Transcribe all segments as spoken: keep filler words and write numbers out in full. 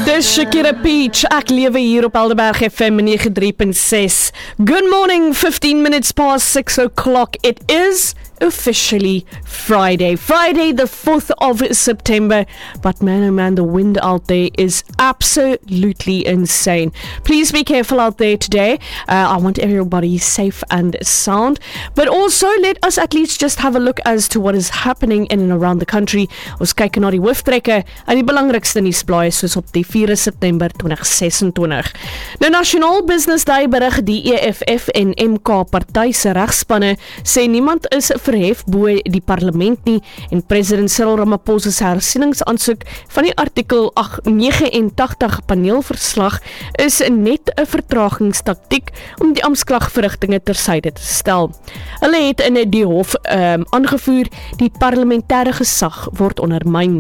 Dis Shakira Peach, ek lewe hier op Helderberg F M ninety-three point six. Good morning, fifteen minutes past six o'clock. It is officially Friday. Friday the fourth of September. But man oh man, the wind out there is absolutely insane. Please be careful out there today. Uh, I want everybody safe and sound. But also let us at least just have a look as to what is happening in and around the country. Ons kyk na die hooftrekke en die belangrikste nuusblaaie soos op die vierde September twenty twenty-six. Nou National Business Day berig die E F F en M K party se regspanne sê niemand is verhef bo die parlement nie en president Cyril Ramaphosa se hersieningsaansoek van die artikel eighty-nine paneelverslag is net 'n vertragingstaktiek om die amptklagverrigtinge tersyde te stel. Hulle het in die hof um, aangevoer die parlementêre gesag word ondermyn.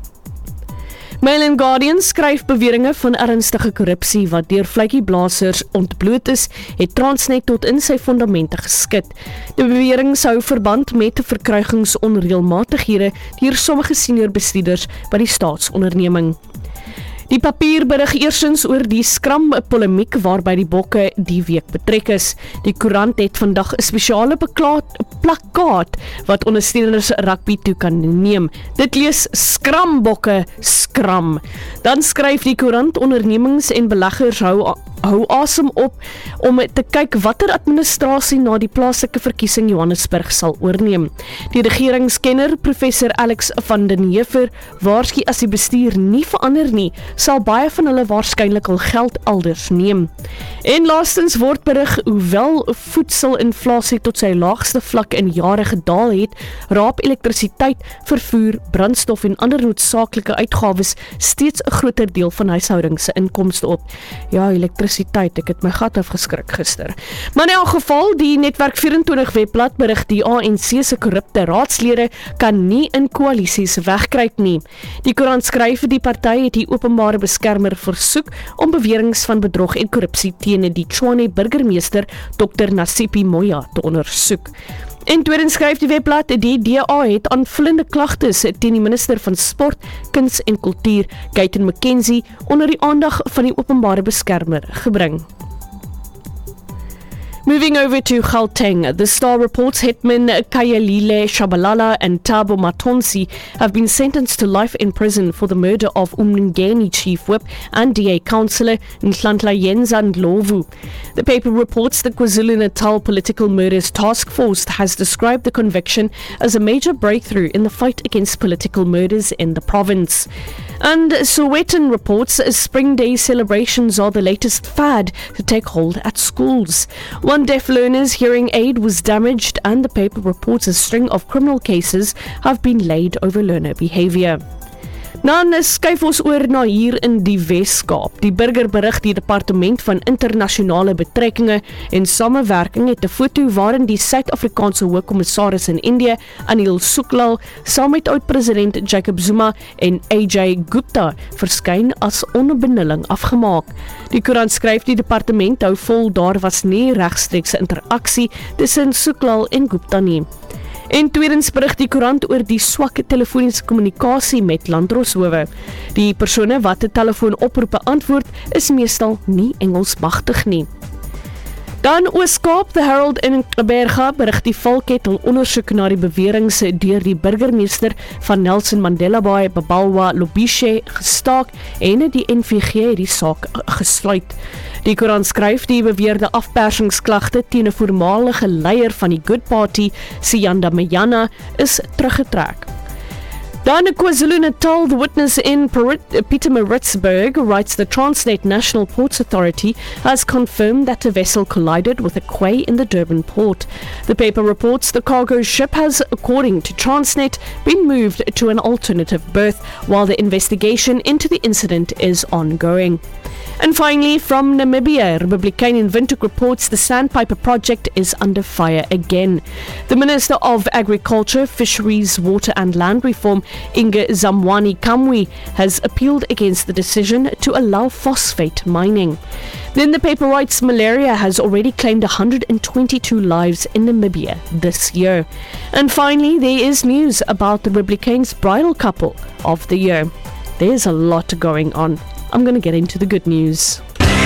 Mail and Guardian skryf beweringe van ernstige korrupsie wat deur vletjieblassers ontbloot is, het Transnet tot in sy fondamente geskit. Die bewering sou verband met verkruigingsonreëlmatighede deur sommige senior bestuurders by die staatsonderneming. Die papier berig eersins oor die skram polemiek waarby die bokke die week betrek is. Die koerant het vandag 'n spesiale plakkaat wat ondersteuners rugby toe kan neem. Dit lees skram bokke skram. Dan skryf die koerant ondernemings en beleggers hou hou asem op om te kyk watter administrasie na die plaaslike verkiesing Johannesburg sal oorneem. Die regeringskenner professor Alex van den Heever waarsku as die bestuur nie verander nie, sal baie van hulle waarskynlik hul geld elders neem. En laastens word berig, hoewel voedselinflasie tot sy laagste vlak in jare gedaal het, raap elektrisiteit, vervoer, brandstof en ander noodsaaklike uitgawes steeds 'n groter deel van huishoudings se inkomste op. Ja, elektrisiteit, ek het my gat afgeskrik gister. Maar in elk geval, die Netwerk vyf-en-twintig webblad berig die A N C se korrupte raadslede kan nie in koalisies wegkruip nie. Die koerant skryf die party het die openbare beskermer versoek om beweringe van bedrog en korrupsie teen die Tshwane burgemeester dokter Nasipi Moya te ondersoek. En tweedens skryf die webblad, die D A het aanvullende klagtes teen die minister van Sport, Kuns en Kultuur, Gayton McKenzie, onder die aandag van die openbare beskermer gebring. Moving over to Gauteng, the Star reports Hetman Kayalile Shabalala and Thabo Matonsi have been sentenced to life in prison for the murder of Umngeni Chief Whip and D A councillor Nhlanhla Yenza Ndlovu. The paper reports the KwaZulu-Natal Political Murders Task Force has described the conviction as a major breakthrough in the fight against political murders in the province. And Sowetan reports Spring Day celebrations are the latest fad to take hold at schools. One deaf learner's hearing aid was damaged and the paper reports a string of criminal cases have been laid over learner behaviour. Dan skuif ons oor na hier in die Wes-Kaap. Die burger berig die Departement van Internasionale Betrekkinge en Samewerking het 'n foto waarin die Suid-Afrikaanse Hoogkommissaris in Indië, Anil Suklal, saam met oud-president Jacob Zuma en A J Gupta verskyn as onbenulling afgemaak. Die koerant skryf die departement hou vol daar was nie regstreekse interaksie tussen Suklal en Gupta nie. En tweedens berig die koerant oor die swakke telefoniese kommunikasie met landroshowe. Die persone wat 'n telefoonoproepe antwoord is meestal nie Engelsmagtig nie. Dan Oos-Kaap, The Herald in Gqeberha berig die Valkettel ondersoek na die beweringe deur die burgemeester van Nelson Mandela Bay, Babalwa Lobishe, gestaak en die N V G het die saak gesluit. Die koerant skryf die beweerde afpersingsklagte teen 'n voormalige leier van die Good Party, Siyanda Mayana, is teruggetrek. Dan KwaZulu-Natal, the witness in Pietermaritzburg writes the Transnet National Ports Authority has confirmed that a vessel collided with a quay in the Durban port. The paper reports the cargo ship has, according to Transnet, been moved to an alternative berth while the investigation into the incident is ongoing. And finally, from Namibia, Republican in Windhoek reports the Sandpiper project is under fire again. The Minister of Agriculture, Fisheries, Water and Land Reform, Inge Zamwani Kamwe, has appealed against the decision to allow phosphate mining. Then the paper writes malaria has already claimed one hundred twenty-two lives in Namibia this year. And finally, there is news about the Republicans' bridal couple of the year. There's a lot going on. I'm going to get into the good news.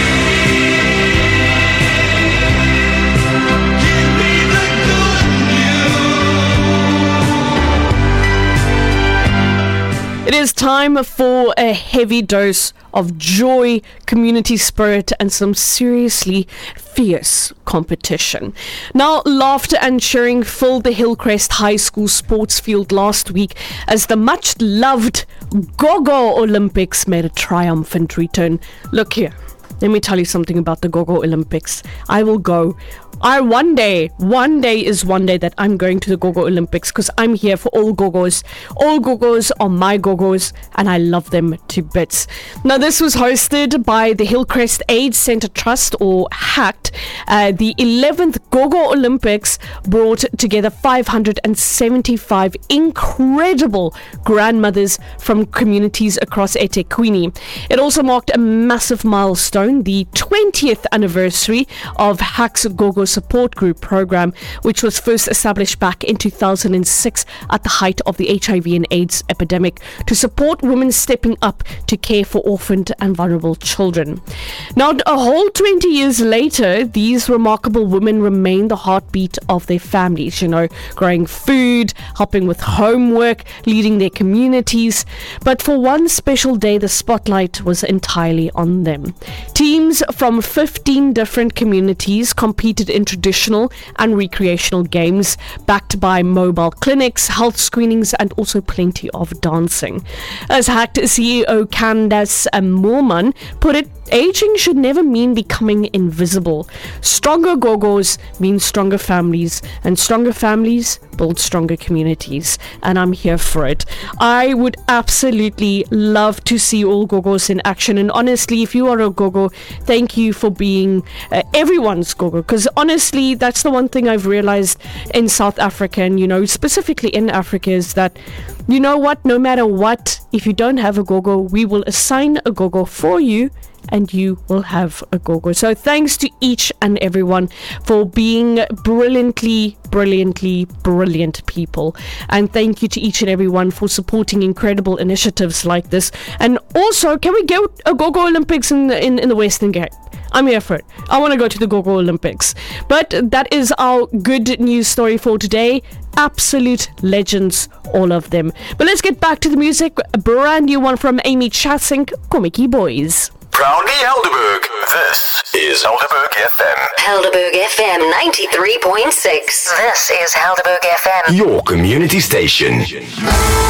It is time for a heavy dose of joy, community spirit, and some seriously fierce competition. Now, laughter and cheering filled the Hillcrest High School sports field last week as the much-loved Gogo Olympics made a triumphant return. Look here, let me tell you something about the Gogo Olympics. I will go. I one day, one day is one day that I'm going to the Gogo Olympics because I'm here for all Gogos. All Gogos are my Gogos and I love them to bits. Now, this was hosted by the Hillcrest AIDS Center Trust, or HACT. Uh, the eleventh Gogo Olympics brought together five hundred seventy-five incredible grandmothers from communities across eThekwini. It also marked a massive milestone, the twentieth anniversary of HACT's Gogo Support Group program, which was first established back in two thousand six at the height of the H I V and AIDS epidemic to support women stepping up to care for orphaned and vulnerable children. Now, a whole twenty years later, these remarkable women remain the heartbeat of their families, you know, growing food, helping with homework, leading their communities. But for one special day, the spotlight was entirely on them. Teams from fifteen different communities competed in traditional and recreational games, backed by mobile clinics, health screenings, and also plenty of dancing. As HACT C E O Candace Moorman put it, aging should never mean becoming invisible. Stronger Gogos mean stronger families, and stronger families build stronger communities, and I'm here for it. I would absolutely love to see all Gogos in action, and honestly, if you are a Gogo, thank you for being uh, everyone's Gogo, because honestly, that's the one thing I've realized in South Africa, and you know, specifically in Africa, is that, you know what, no matter what, if you don't have a Gogo, we will assign a Gogo for you, and you will have a Gogo. So thanks to each and everyone for being brilliantly, brilliantly, brilliant people. And thank you to each and everyone for supporting incredible initiatives like this. And also, can we get a Gogo Olympics in the, in, in the Western Cape? I'm here for it. I want to go to the Gogo Olympics. But that is our good news story for today. Absolute legends, all of them. But let's get back to the music. A brand new one from Amy Chasink, Komiki Boys. Proudly Helderberg. This is Helderberg F M. Helderberg F M ninety-three point six. This is Helderberg F M. Your community station.